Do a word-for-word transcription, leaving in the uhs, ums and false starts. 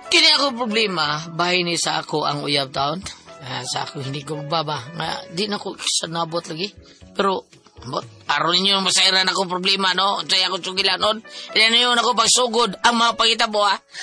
Kini ako problema, bahay ni sa ako ang uyab taon. Ah, sa ako hindi ko magbaba. Nga, di na ko sa nabot lagi. Pero, but, aron ninyo masairan akong problema, no? Kaya ako tsugilanon. Yan yun ako pagsugod ang mga pangitabo, ha?